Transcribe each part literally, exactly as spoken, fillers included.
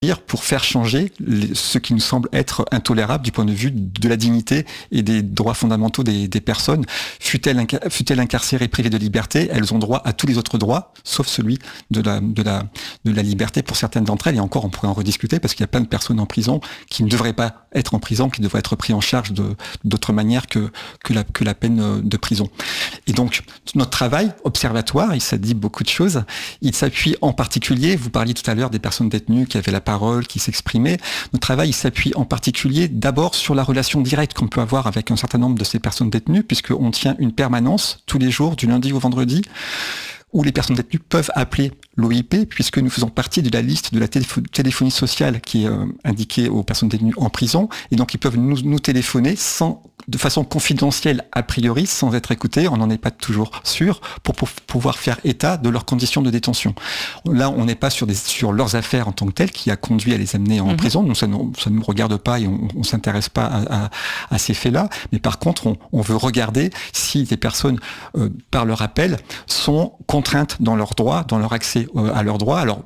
pour faire changer les, ce qui nous semble être intolérable du point de vue de la dignité et des droits fondamentaux des, des personnes. Fut-elles, inca- fut-elles incarcérées, privées de liberté, elles ont droit à tous les autres droits, sauf celui de la, de la, de la liberté pour certaines d'entre elles. Et encore, on pourrait en rediscuter parce qu'il y a plein de personnes en prison qui ne devraient pas être en prison, qui devraient être pris en charge de, d'autres manières que, que, la, que la peine de prison. Et donc, notre travail observatoire, il ça dit beaucoup de choses, il s'appuie en particulier, vous parliez tout à l'heure des personnes détenues qui avaient la parole, qui s'exprimaient. Notre travail, il s'appuie en particulier d'abord sur la relation directe qu'on peut avoir avec un certain nombre de ces personnes détenues, puisqu'on tient une permanence tous les jours, du lundi au vendredi, où les personnes détenues peuvent appeler l'O I P, puisque nous faisons partie de la liste de la téléphone, téléphonie sociale qui est euh, indiquée aux personnes détenues en prison, et donc ils peuvent nous, nous téléphoner sans, de façon confidentielle a priori, sans être écoutés, on n'en est pas toujours sûr, pour, pour pouvoir faire état de leurs conditions de détention. Là, on n'est pas sur, des, sur leurs affaires en tant que telles, qui a conduit à les amener en mmh. prison, donc ça ne ça nous regarde pas et on ne s'intéresse pas à, à, à ces faits-là, mais par contre, on, on veut regarder si les personnes, euh, par leur appel, sont contraintes dans leurs droits, dans leur accès à leurs droits. Alors,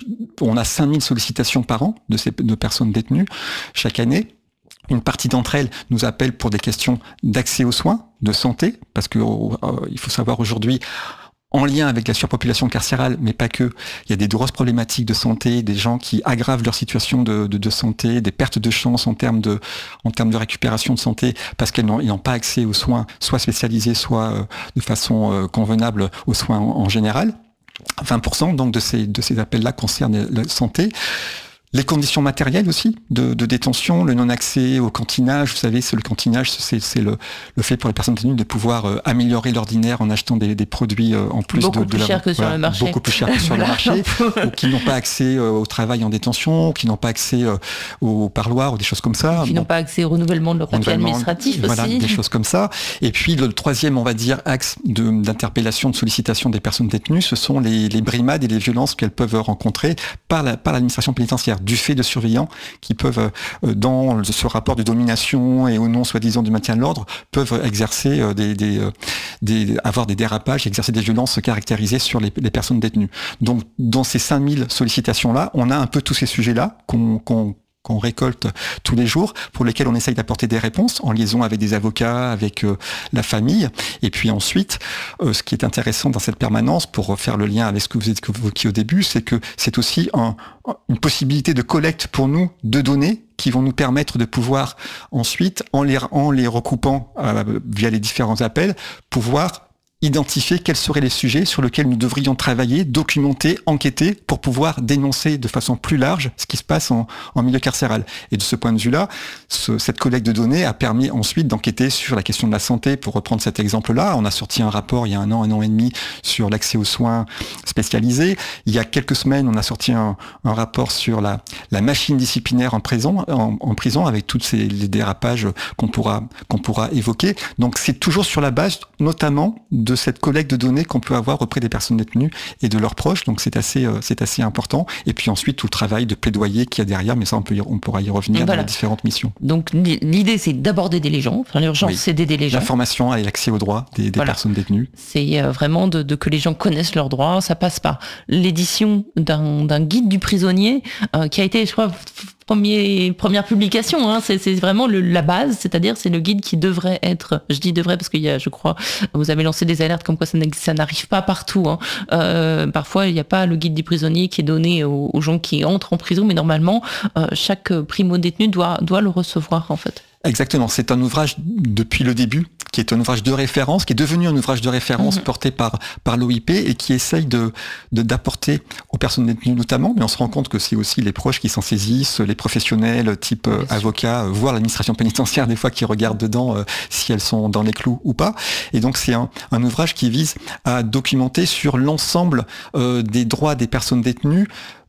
on a cinq mille sollicitations par an de ces de personnes détenues chaque année. Une partie d'entre elles nous appellent pour des questions d'accès aux soins, de santé, parce que euh, il faut savoir aujourd'hui, en lien avec la surpopulation carcérale, mais pas que, il y a des grosses problématiques de santé, des gens qui aggravent leur situation de, de, de santé, des pertes de chance en termes de, en termes de récupération de santé, parce qu'ils n'ont, ils n'ont pas accès aux soins, soit spécialisés, soit euh, de façon euh, convenable aux soins en, en général. vingt pour cent donc de ces, de ces appels-là concernent la santé. Les conditions matérielles aussi de, de détention, le non-accès au cantinage. Vous savez, c'est le cantinage, c'est, c'est le, le fait pour les personnes détenues de pouvoir euh, améliorer l'ordinaire en achetant des, des produits euh, en plus beaucoup de, plus de la, cher que sur voilà, le marché. beaucoup plus cher que sur le marché, ou qui n'ont pas accès euh, au travail en détention, ou qui n'ont pas accès euh, au parloir ou des choses comme ça. Qui bon. n'ont pas accès au renouvellement de leur papier administratif aussi. Voilà, des choses comme ça. Et puis le troisième, on va dire, axe de, d'interpellation, de sollicitation des personnes détenues, ce sont les, les brimades et les violences qu'elles peuvent rencontrer par, la, par l'administration pénitentiaire, du fait de surveillants qui peuvent, dans ce rapport de domination et au nom soi-disant du maintien de l'ordre, peuvent exercer des, des, des avoir des dérapages, exercer des violences caractérisées sur les, les personnes détenues. Donc, dans ces cinq mille sollicitations-là, on a un peu tous ces sujets-là qu'on, qu'on qu'on récolte tous les jours, pour lesquels on essaye d'apporter des réponses en liaison avec des avocats, avec euh, la famille. Et puis ensuite, euh, ce qui est intéressant dans cette permanence, pour faire le lien avec ce que vous évoquiez au début, c'est que c'est aussi un, une possibilité de collecte pour nous de données qui vont nous permettre de pouvoir ensuite, en les, en les recoupant euh, via les différents appels, pouvoir identifier quels seraient les sujets sur lesquels nous devrions travailler, documenter, enquêter, pour pouvoir dénoncer de façon plus large ce qui se passe en, en milieu carcéral. Et de ce point de vue-là, ce, cette collecte de données a permis ensuite d'enquêter sur la question de la santé. Pour reprendre cet exemple-là, on a sorti un rapport il y a un an, un an et demi sur l'accès aux soins spécialisés. Il y a quelques semaines, on a sorti un, un rapport sur la, la machine disciplinaire en prison, en, en prison, avec tous ces les dérapages qu'on pourra, qu'on pourra évoquer. Donc c'est toujours sur la base, notamment, de de cette collecte de données qu'on peut avoir auprès des personnes détenues et de leurs proches, donc c'est assez, euh, c'est assez important. Et puis ensuite tout le travail de plaidoyer qu'il y a derrière, mais ça on peut y, on pourra y revenir voilà. dans les différentes missions. Donc l'idée c'est d'abord d'aider les gens, enfin l'urgence oui. c'est d'aider les gens. L'information et l'accès aux droits des, des voilà. personnes détenues. C'est euh, vraiment de, de que les gens connaissent leurs droits. Ça passe par l'édition d'un, d'un guide du prisonnier euh, qui a été, je crois, Premier, première publication, hein, c'est, c'est vraiment le, la base, c'est-à-dire c'est le guide qui devrait être, je dis devrait parce qu'il y a, je crois, vous avez lancé des alertes comme quoi ça, ça n'arrive pas partout. Hein. Euh, parfois, il n'y a pas le guide du prisonnier qui est donné aux, aux gens qui entrent en prison, mais normalement, euh, chaque primo-détenu doit, doit le recevoir en fait. Exactement, c'est un ouvrage depuis le début, qui est un ouvrage de référence, qui est devenu un ouvrage de référence mmh. porté par par l'O I P et qui essaye de, de d'apporter aux personnes détenues notamment, mais on se rend compte que c'est aussi les proches qui s'en saisissent, les professionnels type euh, avocats, euh, voire l'administration pénitentiaire des fois qui regardent dedans euh, si elles sont dans les clous ou pas. Et donc c'est un, un ouvrage qui vise à documenter sur l'ensemble euh, des droits des personnes détenues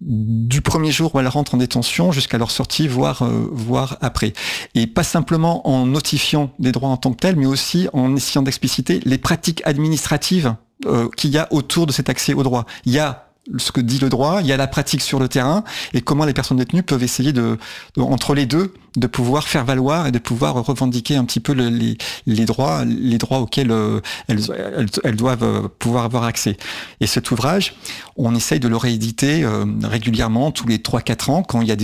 du premier jour où elles rentrent en détention jusqu'à leur sortie, voire euh, voire après. Et pas simplement en notifiant des droits en tant que tels, mais aussi en essayant d'expliciter les pratiques administratives euh, qu'il y a autour de cet accès aux droits. Il y a ce que dit le droit, il y a la pratique sur le terrain, et comment les personnes détenues peuvent essayer de, de entre les deux, de pouvoir faire valoir et de pouvoir revendiquer un petit peu le, les, les droits, les droits auxquels euh, elles, elles, elles doivent pouvoir avoir accès. Et cet ouvrage, on essaye de le rééditer euh, régulièrement, tous les trois quatre ans, quand il y a des